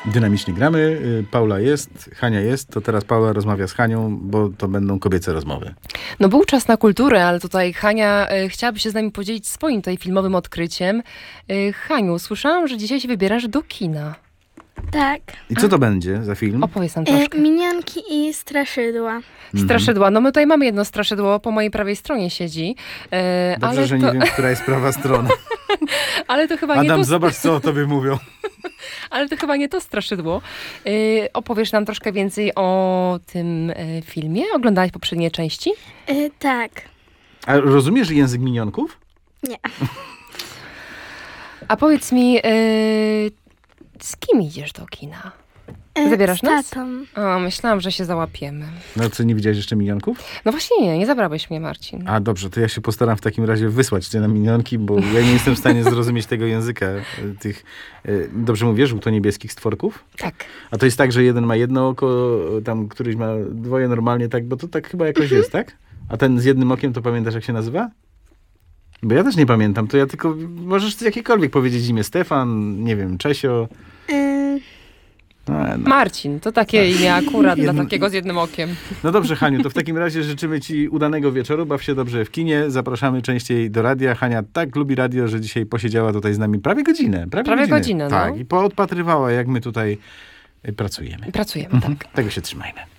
Dynamicznie gramy. Paula jest, Hania jest. To teraz Paula rozmawia z Hanią, bo to będą kobiece rozmowy. No był czas na kulturę, ale tutaj Hania chciałaby się z nami podzielić swoim tutaj filmowym odkryciem. Haniu, słyszałam, że dzisiaj się wybierasz do kina. Tak. I co to będzie za film? Opowiedz nam troszkę. Minionki i straszydła. Straszydła. No my tutaj mamy jedno straszydło, po mojej prawej stronie siedzi. Dobrze, ale że to, nie wiem, która jest prawa strona. ale to chyba nie Adam, to, zobacz, co o tobie mówią. ale to chyba nie to straszydło. Opowiesz nam troszkę więcej o tym filmie? Oglądałaś poprzednie części? Tak. A rozumiesz język minionków? Nie. A powiedz mi, z kim idziesz do kina? Zabierasz z nas? tatą. O, myślałam, że się załapiemy. No co, nie widziałeś jeszcze minionków? No właśnie nie zabrałeś mnie, Marcin. A dobrze, to ja się postaram w takim razie wysłać cię na minionki, bo ja nie jestem w stanie zrozumieć tego języka tych, dobrze mówię, żółto-niebieskich stworków. Tak. A to jest tak, że jeden ma jedno oko, tam któryś ma dwoje normalnie, tak, bo to tak chyba jakoś jest, tak? A ten z jednym okiem, to pamiętasz, jak się nazywa? Bo ja też nie pamiętam, to ja tylko, możesz jakiekolwiek powiedzieć imię, Stefan, nie wiem, Czesio. No. Marcin, to takie imię akurat dla takiego z jednym okiem. No dobrze, Haniu, to w takim razie życzymy ci udanego wieczoru, baw się dobrze w kinie, zapraszamy częściej do radia. Hania tak lubi radio, że dzisiaj posiedziała tutaj z nami prawie godzinę. Prawie godzinę, no. Tak, i poodpatrywała, jak my tutaj pracujemy. Pracujemy, tak. Tego się trzymajmy.